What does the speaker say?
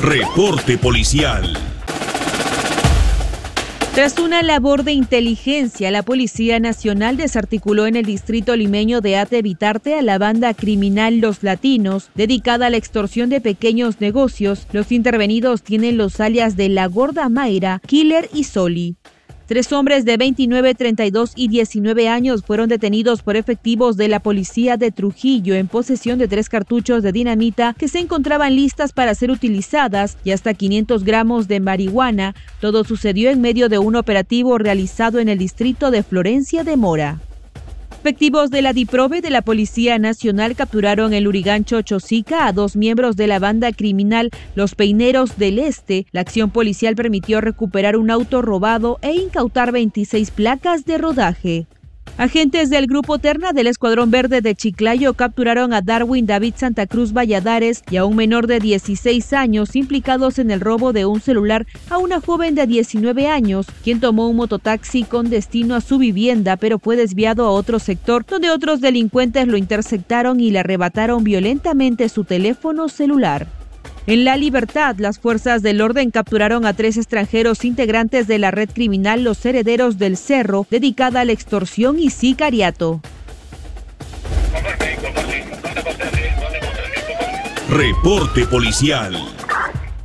Reporte policial. Tras una labor de inteligencia, la Policía Nacional desarticuló en el distrito limeño de Ate Bitarte a la banda criminal Los Latinos, dedicada a la extorsión de pequeños negocios. Los intervenidos tienen los alias de La Gorda Mayra, Killer y Soli. 3 hombres de 29, 32 y 19 años fueron detenidos por efectivos de la policía de Trujillo en posesión de 3 cartuchos de dinamita que se encontraban listas para ser utilizadas y hasta 500 gramos de marihuana. Todo sucedió en medio de un operativo realizado en el distrito de Florencia de Mora. Efectivos de la DIPROVE de la Policía Nacional capturaron en Lurigancho, Chosica, a 2 miembros de la banda criminal Los Peineros del Este. La acción policial permitió recuperar un auto robado e incautar 26 placas de rodaje. Agentes del Grupo Terna del Escuadrón Verde de Chiclayo capturaron a Darwin David Santa Cruz Valladares y a un menor de 16 años implicados en el robo de un celular a una joven de 19 años, quien tomó un mototaxi con destino a su vivienda, pero fue desviado a otro sector donde otros delincuentes lo interceptaron y le arrebataron violentamente su teléfono celular. En La Libertad, las fuerzas del orden capturaron a 3 extranjeros integrantes de la red criminal Los Herederos del Cerro, dedicada a la extorsión y sicariato. Reporte policial.